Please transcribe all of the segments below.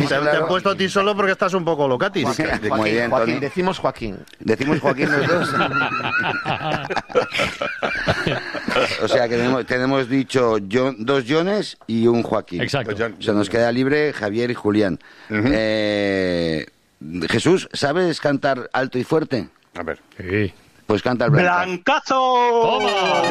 Te han puesto a ti solo porque estás un poco locatis. Muy bien, Joaquín, Tony. decimos Joaquín. Decimos Joaquín los dos. O sea que tenemos dicho dos Jones y un Joaquín. Exacto. O sea, nos queda libre Javier y Julián. Jesús, ¿sabes cantar alto y fuerte? A ver. Sí. Pues canta el Blancazo. ¡Blancazo!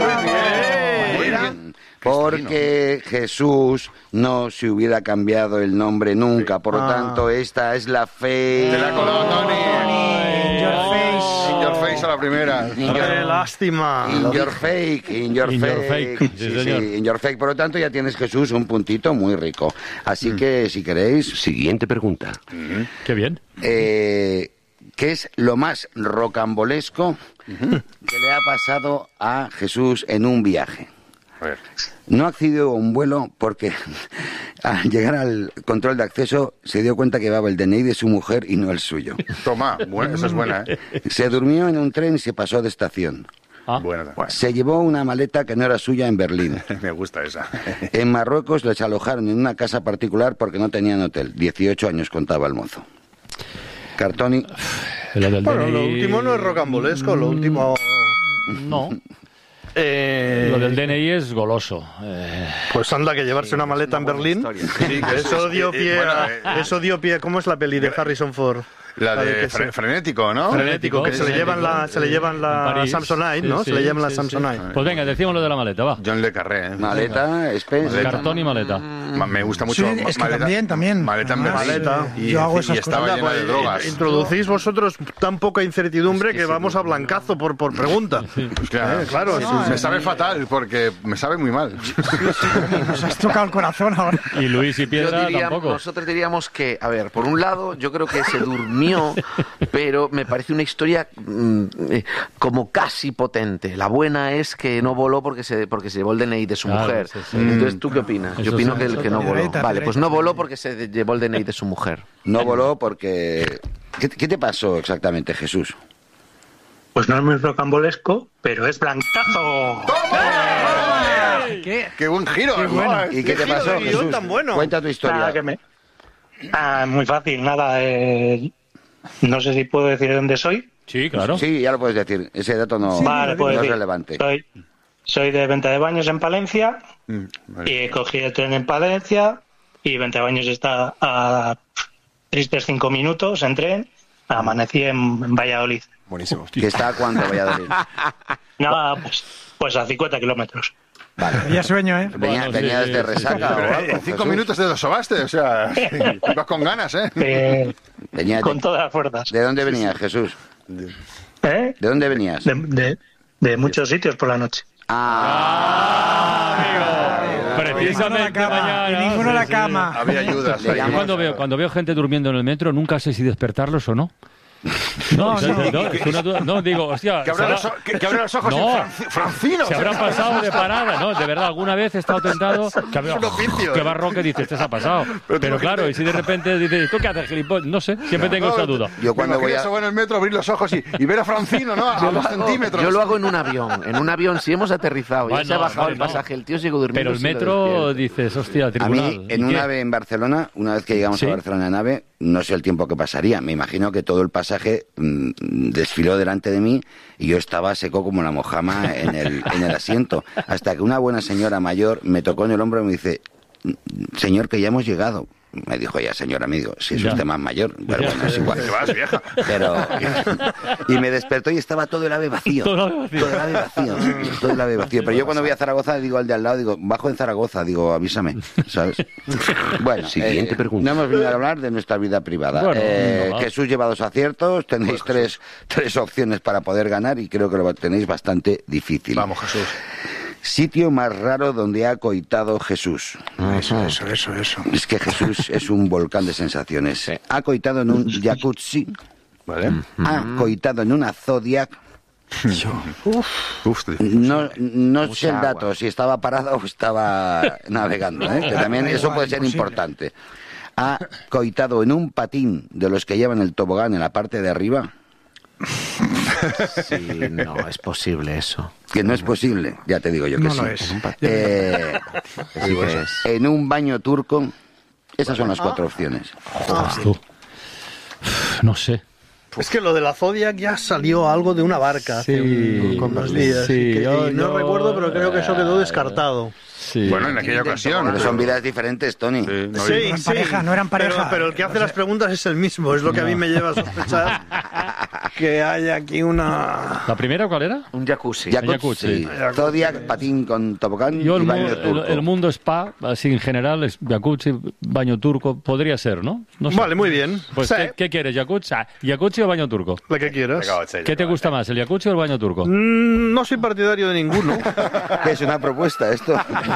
Muy bien. Porque Jesús no se hubiera cambiado el nombre nunca. Por lo tanto, esta es la fe. Te la ha colado, Tony. In your face. In your face a la primera. ¡Qué lástima! In your fake, in your In your fake. fake, sí, señor. In your fake. Por lo tanto, ya tienes, Jesús, un puntito muy rico. Así que, si queréis, Siguiente pregunta. Qué bien. ¿qué es lo más rocambolesco que le ha pasado a Jesús en un viaje? A ver. No accedió a un vuelo porque al llegar al control de acceso se dio cuenta que llevaba el DNI de su mujer y no el suyo. Toma, esa es buena, ¿eh? Se durmió en un tren y se pasó de estación. Buena. Se llevó una maleta que no era suya en Berlín. Me gusta esa. En Marruecos les alojaron en una casa particular porque no tenían hotel. 18 años contaba el mozo. Cartoni. Lo del Bueno, DNI... lo último no es rocambolesco, lo último... No. Lo del DNI es goloso. Pues anda, que llevarse una maleta en Berlín. Sí, que Eso dio pie bueno, eso dio pie. ¿Cómo es la peli de Harrison Ford? La de que se- frenético, ¿no? Frenético, que se le llevan la En París. Samsonite, ¿no? Sí, Se le llevan la sí, Samsonite. Pues venga, decimos lo de la maleta, va. John Le Carré, ¿eh? Maleta, Spence. Cartón y maleta. Me gusta mucho. Sí, es que también. Maleta en Además, Berlín. maleta. Y, yo hago y esas estaba cosas. llena de drogas. Introducís vosotros tan poca incertidumbre que vamos a blancazo por pregunta. Pues claro, Claro, me sabe fatal porque me sabe muy mal. Nos has tocado el corazón ahora. Y Luis y Piedra tampoco. Nosotros diríamos que, a ver, por un lado, yo creo que se durmió, pero me parece una historia como casi potente. La buena es que no voló porque se llevó el DNI de su Claro, mujer. sí, sí. Entonces, ¿tú qué opinas? Eso Yo opino sí, que eso no voló. Pedreta, Vale, pues Pedreta. no voló porque se llevó el DNI de su mujer. No voló porque... ¿Qué te pasó exactamente, Jesús? Pues no es muy rocambolesco, pero es Blancazo. ¿Qué? ¡Qué buen giro! Qué bueno. Joder, ¿Y qué te giro pasó, de guión Jesús? tan bueno. Cuenta tu historia. Nada, muy fácil, nada. No sé si puedo decir de dónde soy. Sí, claro. Sí, ya lo puedes decir. Ese dato no, Vale, no puedo es decir. relevante. Soy de Venta de Baños en Palencia Vale. y cogí el tren en Palencia y Venta de Baños está a tristes 5 minutos en tren. Amanecí en Valladolid. Buenísimo. Que está a cuánto, Valladolid. Nada, pues a 50 kilómetros. Había sueño, ¿eh? Bueno, Venías sí, de sí, resaca Pero o algo, en 5 Jesús. minutos te lo sobaste, o sea, ibas con ganas, ¿eh? Venía Con todas las fuerzas. ¿De dónde venías, Jesús? ¿Eh? ¿De dónde venías? De muchos sitios por la noche. Precisamente mañana. Y ninguno a la Sí, sí. cama. Había ayudas. Le ahí. llamo- Cuando veo gente durmiendo en el metro, nunca sé si despertarlos o no. No, no, digo, hostia. Que abra los ojos, No. Francino. Se habrán pasado de parada, ¿no? De verdad, alguna vez he estado tentado. Que barroque dices, este se ha pasado. Pero claro, y si de repente dices, ¿tú qué haces, gilipollas? No sé, siempre tengo esa duda. Yo cuando voy a... en el metro, abrir los ojos y ver a Francino, ¿no? A 2 centímetros. Yo lo hago en un avión. En un avión, si hemos aterrizado, ya Bueno, se ha bajado vale, el no. pasaje, el tío sigue durmiendo. Pero el sin lo metro despierta. dices, hostia, A tribunal. mí, en ¿Y una qué? nave en Barcelona, una vez que llegamos ¿Sí? a Barcelona en nave, no sé el tiempo que pasaría. Me imagino que todo el pasaje desfiló delante de mí y yo estaba seco como la mojama en el asiento. Hasta que una buena señora mayor me tocó en el hombro y me dice, señor, que ya hemos llegado. Me dijo ya, señora, me digo, si es Ya. usted más mayor. Pero bueno, es igual. Te vas, vieja. Pero, y me despertó y estaba todo el ave vacío. Todo el ave vacío. Todo el ave vacío. Todo el ave vacío. Pero yo cuando voy a Zaragoza digo al de al lado, digo, bajo en Zaragoza, digo, avísame, ¿sabes? Bueno, Siguiente pregunta. no hemos venido a hablar de nuestra vida privada. Bueno, no, Jesús lleva 2 aciertos, tenéis tres opciones para poder ganar y creo que lo tenéis bastante difícil. Vamos, Jesús. Sitio más raro donde ha coitado Jesús. Eso. Es que Jesús es un volcán de sensaciones. Ha coitado en un jacuzzi, Vale. ha coitado en una Zodiac. Uf, No sé el agua. dato, si estaba parado o estaba navegando, ¿eh? Que también eso puede ser importante. Ha coitado en un patín de los que llevan el tobogán en la parte de arriba, Sí, no, es posible eso. que no es posible, ya te digo yo que No sí. lo es. Eh, Sí que es. en un baño turco, Esas son las 4 opciones. Joder, tú. No sé. Es que lo de la Zodiac ya salió algo de una barca hace unos días. Sí, y no recuerdo, pero creo que eso quedó descartado. Sí. Bueno, en aquella ocasión. Pero son vidas diferentes, Tony. Sí, No eran pareja. Pero el que hace las preguntas es el mismo. Es lo que a mí me lleva a sospechar que hay aquí una... ¿La primera cuál era? Un jacuzzi. Jacuzzi. Zodiac, patín con tobogán Yo y baño turco. el mundo spa, así en general, es jacuzzi, baño turco, podría ser, ¿no? No sé. Vale, muy bien. Pues, Sí, ¿qué quieres, jacuzzi? ¿Jacuzzi o baño turco? la que quieras. ¿Qué te gusta más, el jacuzzi o el baño turco? No soy partidario de ninguno. ¿Qué es una propuesta esto?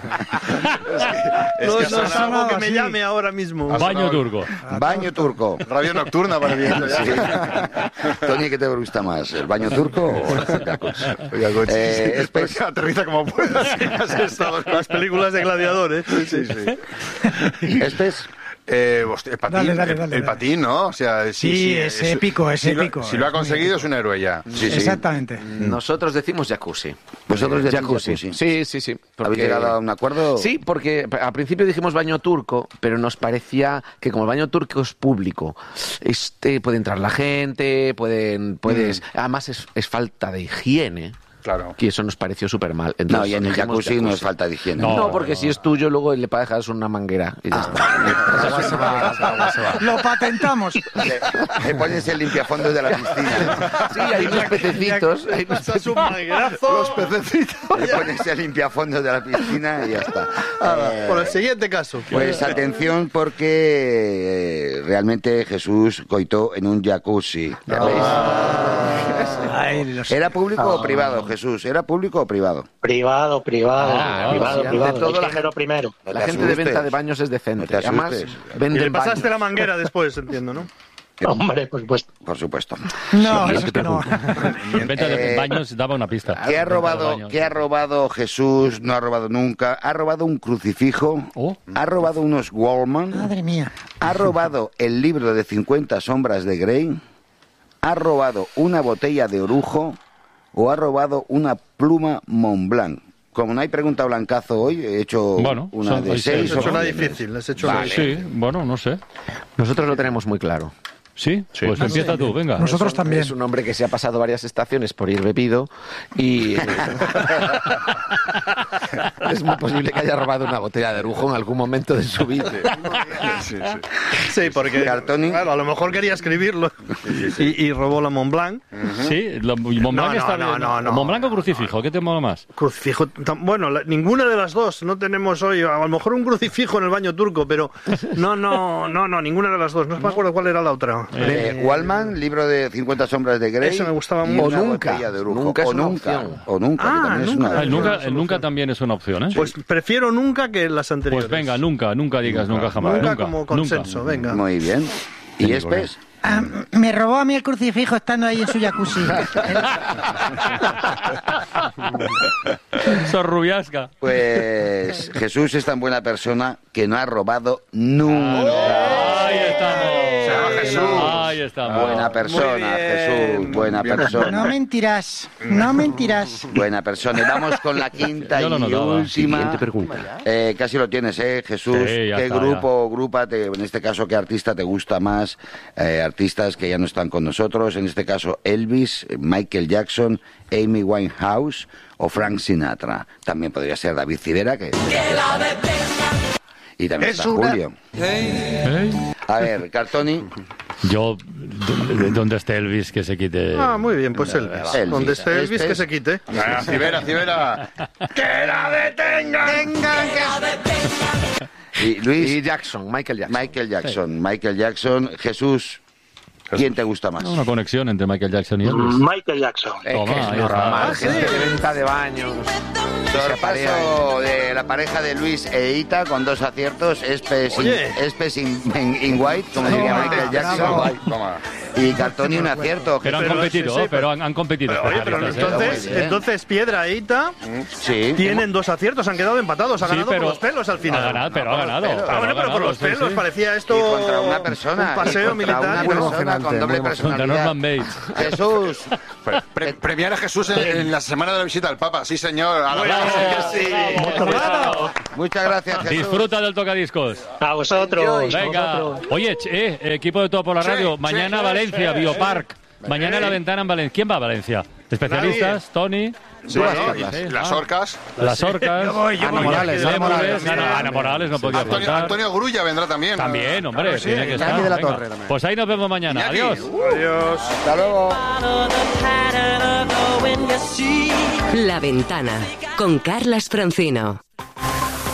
No es sonado algo que me así. llame ahora mismo. Baño turco. Baño turco. Radio nocturna para bien. Sí. Tony, ¿qué te gusta más? ¿El baño turco o el jacuzzi? Espera, aterriza como puedas. Has estado Las películas de gladiadores. Sí. ¿Espes? Hostia, el patín, Dale. el patín, ¿no? O sea, Sí, es épico, es épico. Si lo ha conseguido, es un héroe ya. Sí. Exactamente. Nosotros decimos jacuzzi. ¿Vosotros decís Jacuzzi. jacuzzi? Sí. ¿Habéis llegado a un acuerdo? Sí, porque al principio dijimos baño turco, pero nos parecía que como el baño turco es público, puede entrar la gente, puedes... Además es falta de higiene. Claro. Y eso nos pareció súper mal. No, y en el dijimos jacuzzi no es falta de higiene. No, porque si es tuyo, luego le dejas una manguera y ya está. Se va. Lo patentamos. Le pones el limpiafondos de la piscina. Sí, hay unos pececitos. Pasas un manguerazo. Los pececitos. Le pones el limpiafondos de la piscina y ya está. Por el siguiente caso. Pues atención porque realmente Jesús coitó en un jacuzzi. ¿Ya veis? ¿Era público o privado, Jesús? ¿Era público o privado? Privado. De todo Lo primero. No La te gente de asustes. venta de baños es decente. No te Además, asustes. Y venden le pasaste baños. la manguera después, entiendo, ¿no? Hombre, por supuesto. Por supuesto. No, eso es que no. En venta de baños daba una pista. ¿Qué ha Venta de robado, baños. ¿Qué ha robado Jesús? No ha robado nunca. Ha robado un crucifijo. Oh. Ha robado unos Wallman. Madre mía. Ha robado el libro de 50 sombras de Grey. Ha robado una botella de orujo. O ha robado una pluma Montblanc. Como no hay pregunta blancazo hoy, he hecho Bueno, una son- de hay 6. Has hecho una difícil, has hecho una Sí, bueno, no sé. Nosotros lo tenemos muy claro. ¿Sí? Pues empieza tú, venga. Nosotros también. Es un hombre que se ha pasado varias estaciones por ir bebido y es muy posible que haya robado una botella de orujo en algún momento de su vida. Sí, porque Cartoni. claro, a lo mejor quería escribirlo y robó la Montblanc. Sí, Montblanc está bien. no. ¿Montblanc o crucifijo? ¿Qué te mola más? Crucifijo, bueno, ninguna de las dos. No tenemos hoy, a lo mejor un crucifijo en el baño turco, pero no, ninguna de las dos. No me acuerdo cuál era la otra. Wallman, libro de 50 sombras de Grey. Eso me gustaba y mucho. una O nunca. botella de orujo. Nunca es o una nunca. opción. O nunca, que también es nunca. una El nunca también es una opción, ¿eh? Pues prefiero nunca que las anteriores. Pues venga, nunca digas nunca jamás. Nunca como consenso, venga. Muy bien. ¿Y Espes? Ah, me robó a mí el crucifijo estando ahí en su jacuzzi. Sorrubiasca. Pues Jesús es tan buena persona que no ha robado nunca. Ahí estamos. Ahí estamos. Buena persona, Muy bien. Jesús. Buena persona. No mentirás. Buena persona. Y vamos con la quinta Yo lo y notaba. última. Siguiente pregunta. Casi lo tienes, Jesús. Sí, ya ¿Qué está, grupo o grupa, en este caso, qué artista te gusta más? Artistas que ya no están con nosotros. En este caso, Elvis, Michael Jackson, Amy Winehouse o Frank Sinatra. También podría ser David Civera, que... Y también está Julio. ¿Eh? A ver, Cartoni. Yo, donde esté Elvis, que se quite. Ah, muy bien, pues Elvis. Elvis. Donde esté Elvis, Este que es- se quite. Civera. ¡Que la detengan! Y Luis. Y Jackson, Michael Jackson. Michael Jackson. Jesús. ¿Quién te gusta más? Una conexión entre Michael Jackson y Elvis. Michael Jackson. Toma, Que es ahí normal, está. gente de venta de baños. Sorpaso de la pareja de Luis e Ita con 2 aciertos. Espes Oye. in white, como diría Michael Jackson. Toma. Y Cartoni un acierto. Pero han competido, sí, pero han competido. Pero, oye, pero entonces Piedra e Ita Sí. tienen 2 aciertos, han quedado empatados, ha Sí, ganado pero por los pelos al final. Ha ganado. Pero por los pelos, parecía esto Y contra una persona. un paseo y contra militar. una persona con doble Contra personalidad. Norman Bates. Jesús. Premiar a Jesús en la semana de la visita al Papa. Sí, señor. Muchas gracias, Jesús. Disfruta del tocadiscos. A vosotros. Venga. Oye, equipo de Todo por la Radio. Mañana Valencia, Biopark. Mañana en la ventana en Valencia. ¿Quién va a Valencia? ¿Especialistas? ¿Tony? Las orcas. Las orcas. Ana Morales. Ana Morales no podía faltar. Antonio Grulla vendrá también. También, hombre, Claro, sí. tiene que estar. Iñaki de la Venga. Torre también. Pues ahí nos vemos mañana. Iñaki. Adiós. Adiós. Hasta luego. La Ventana con Carlas Francino.